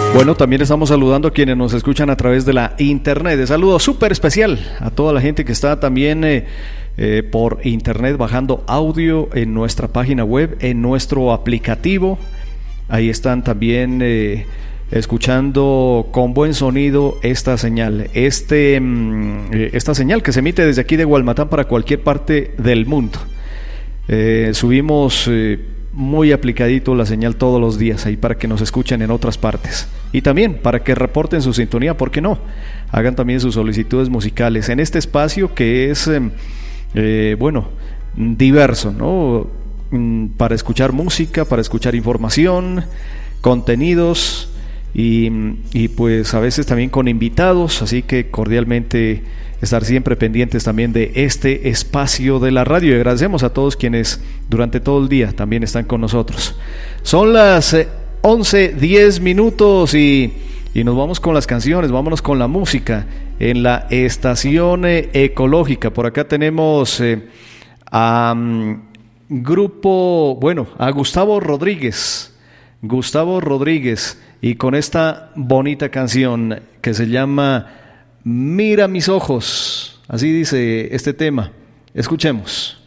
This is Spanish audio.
Bueno, también estamos saludando a quienes nos escuchan a través de la internet. De saludo súper especial a toda la gente que está también por internet bajando audio en nuestra página web, en nuestro aplicativo. Ahí están también escuchando con buen sonido esta señal. Esta señal que se emite desde aquí de Gualmatán para cualquier parte del mundo. Subimos muy aplicadito la señal todos los días ahí para que nos escuchen en otras partes y también para que reporten su sintonía, ¿por qué no? Hagan también sus solicitudes musicales en este espacio que es diverso, ¿no? Para escuchar música, para escuchar información, contenidos y pues a veces también con invitados, así que cordialmente estar siempre pendientes también de este espacio de la radio. Y agradecemos a todos quienes durante todo el día también están con nosotros. Son las 11:10 y nos vamos con las canciones, vámonos con la música en la estación ecológica. Por acá tenemos a Gustavo Rodríguez, y con esta bonita canción que se llama Mira mis ojos, así dice este tema. Escuchemos.